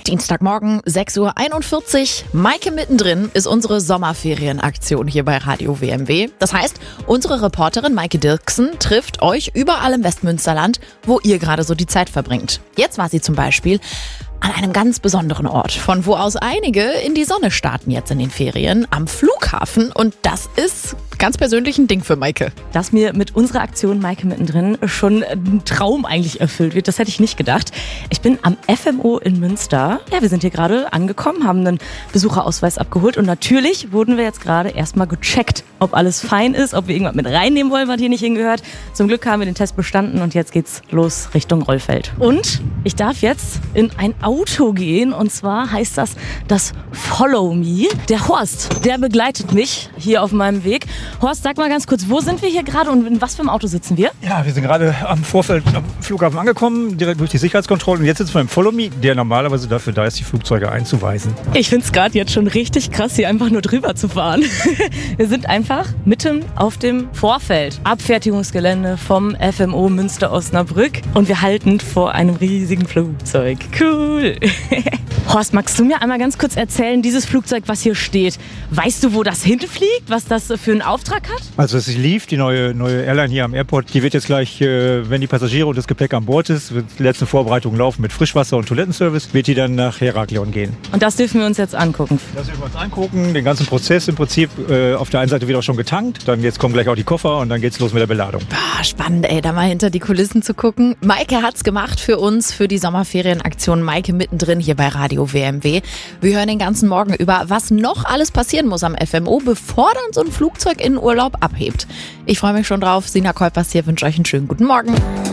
Dienstagmorgen, 6:41 Uhr. Maike mittendrin ist unsere Sommerferienaktion hier bei Radio WMW. Das heißt, unsere Reporterin Maike Dirksen trifft euch überall im Westmünsterland, wo ihr gerade so die Zeit verbringt. Jetzt war sie zum Beispiel an einem ganz besonderen Ort, von wo aus einige in die Sonne starten jetzt in den Ferien, am Flughafen. Und das ist ganz persönlich ein Ding für Maike. Dass mir mit unserer Aktion Maike mittendrin schon ein Traum eigentlich erfüllt wird, das hätte ich nicht gedacht. Ich bin am FMO in Münster. Ja, wir sind hier gerade angekommen, haben einen Besucherausweis abgeholt und natürlich wurden wir jetzt gerade erstmal gecheckt, ob alles fein ist, ob wir irgendwas mit reinnehmen wollen, was hier nicht hingehört. Zum Glück haben wir den Test bestanden und jetzt geht's los Richtung Rollfeld. Und ich darf jetzt in ein Auto gehen und zwar heißt das Follow Me. Der Horst, der begleitet mich hier auf meinem Weg. Horst, sag mal ganz kurz, wo sind wir hier gerade und in was für einem Auto sitzen wir? Ja, wir sind gerade am Vorfeld am Flughafen angekommen, direkt durch die Sicherheitskontrolle. Und jetzt sitzen wir im Follow Me, der normalerweise dafür da ist, die Flugzeuge einzuweisen. Ich finde es gerade jetzt schon richtig krass, hier einfach nur drüber zu fahren. Wir sind einfach mitten auf dem Vorfeld. Abfertigungsgelände vom FMO Münster-Osnabrück. Und wir halten vor einem riesigen Flugzeug. Cool. Horst, magst du mir einmal ganz kurz erzählen, dieses Flugzeug, was hier steht, weißt du, wo das hinfliegt? Was das für einen Auftrag hat? Also es ist Leaf, die neue Airline hier am Airport. Die wird jetzt gleich, wenn die Passagiere und das Gepäck an Bord ist, wird die letzten Vorbereitungen laufen mit Frischwasser und Toilettenservice, wird die dann nach Heraklion gehen. Und das dürfen wir uns jetzt angucken? Das dürfen wir uns angucken, den ganzen Prozess im Prinzip. Auf der einen Seite wird auch schon getankt, dann jetzt kommen gleich auch die Koffer und dann geht's los mit der Beladung. Spannend, da mal hinter die Kulissen zu gucken. Maike hat's gemacht für uns, für die Sommerferienaktion Maike mittendrin hier bei Radio WMW. Wir hören den ganzen Morgen über, was noch alles passieren muss am FMO, bevor dann so ein Flugzeug in Urlaub abhebt. Ich freue mich schon drauf. Sina Kolpers hier, wünsche euch einen schönen guten Morgen.